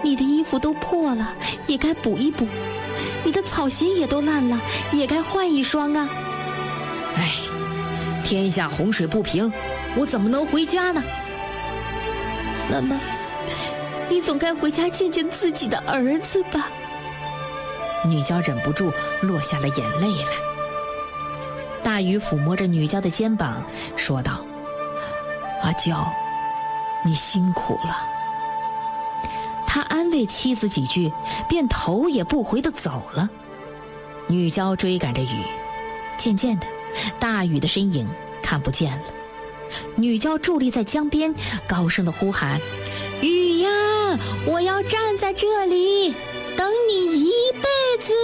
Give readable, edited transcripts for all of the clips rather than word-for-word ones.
你的衣服都破了，也该补一补；你的草鞋也都烂了，也该换一双啊。 哎，天下洪水不平，我怎么能回家呢？ 那么，你总该回家见见自己的儿子吧。 女娇忍不住落下了眼泪来。大禹抚摸着女娇的肩膀说道：阿娇，你辛苦了。他安慰妻子几句，便头也不回地走了。女娇追赶着雨，渐渐的，大禹的身影看不见了。女娇伫立在江边，高声地呼喊：雨呀，我要站在这里等你一辈子。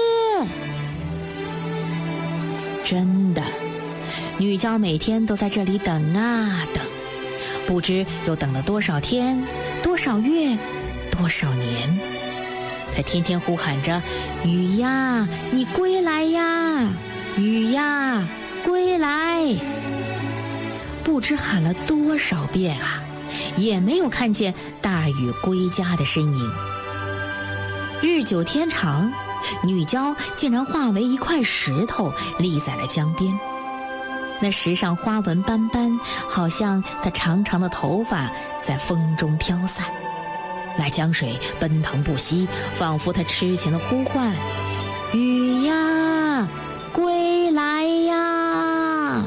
真的，女娇每天都在这里等啊等，不知又等了多少天，多少月，多少年。她天天呼喊着：雨呀，你归来呀，雨呀，归来。不知喊了多少遍啊，也没有看见大禹归家的身影。日久天长，女娇竟然化为一块石头立在了江边。那石上花纹斑斑，好像她长长的头发在风中飘散。那江水奔腾不息，仿佛她痴情的呼唤：雨呀，归来呀。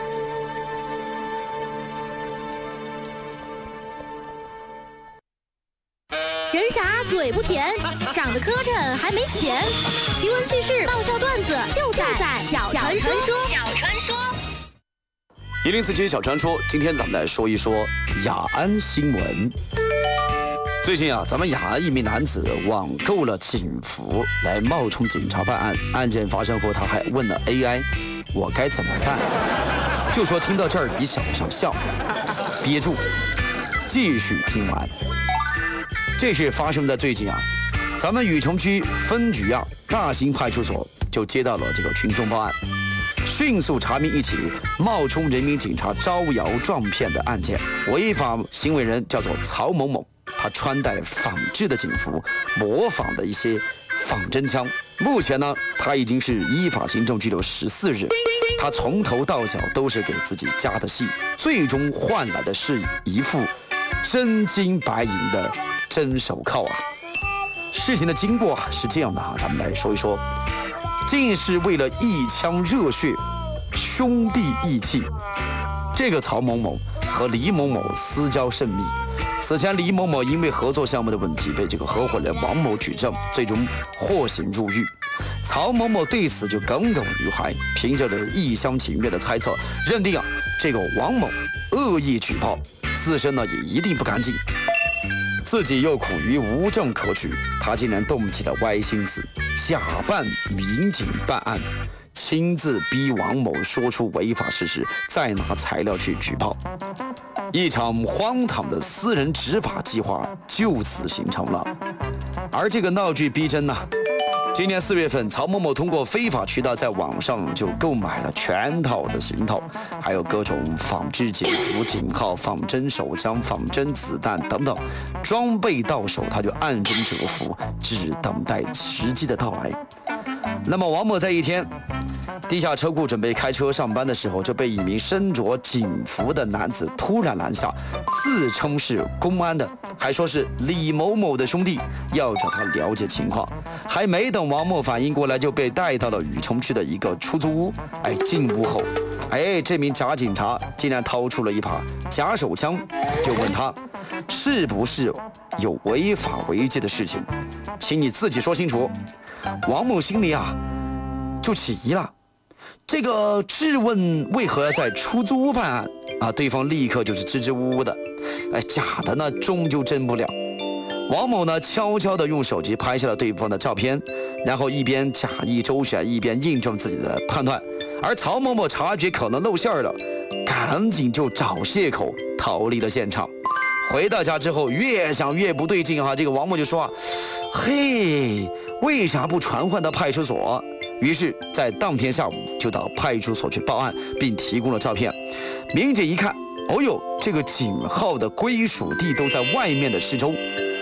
人傻嘴不甜，长得磕碜还没钱。奇闻趣事、爆笑段子就在小传说。 1047小传说，今天咱们来说一说雅安新闻。最近啊，咱们雅安一名男子网购了警服来冒充警察办案。案件发生后，他还问了 AI：“ 我该怎么办？”就说听到这儿你想不想笑？憋住，继续听完。这事发生在最近啊，咱们禹城区分局啊大兴派出所就接到了这个群众报案，迅速查明一起冒充人民警察招摇撞骗的案件。违法行为人叫做曹某某，他穿戴仿制的警服，模仿的一些仿真枪。目前呢，他已经是依法行政拘留14日。他从头到脚都是给自己加的戏，最终换来的是一副真金白银的真手铐啊！事情的经过是这样的啊，咱们来说一说。竟是为了一腔热血，兄弟义气。这个曹某某和李某某私交甚密。此前李某某因为合作项目的问题被这个合伙人王某举证，最终获刑入狱。曹某某对此就耿耿于怀，凭着这一厢情愿的猜测，认定啊这个王某恶意举报，自身呢也一定不干净。自己又苦于无证可取，他竟然动起了歪心思，假扮民警办案，亲自逼王某说出违法事实，再拿材料去举报。一场荒唐的私人执法计划就此形成了。而这个闹剧逼真呢，今年4月份，曹某某通过非法渠道在网上就购买了全套的行头，还有各种仿制警服、警号、仿真手枪、仿真子弹等等，装备到手他就暗中蛰伏，只等待时机的到来。那么王某在一天地下车库准备开车上班的时候，就被一名身着警服的男子突然拦下，自称是公安的，还说是李某某的兄弟，要找他了解情况。还没等王某反应过来，就被带到了禹城区的一个出租屋。进屋后，这名假警察竟然掏出了一把假手枪，就问他是不是有违法违纪的事情，请你自己说清楚。王某心里啊就起疑了，这个质问为何要在出租屋办案啊？对方立刻就是支支吾吾的，假的呢终究真不了。王某呢悄悄地用手机拍下了对方的照片，然后一边假意周旋，一边印证自己的判断。而曹某某察觉可能露馅了，赶紧就找借口逃离了现场。回到家之后，越想越不对劲啊！这个王某就说嘿，为啥不传唤到派出所？于是，在当天下午就到派出所去报案，并提供了照片。民警一看，这个警号的归属地都在外面的市州，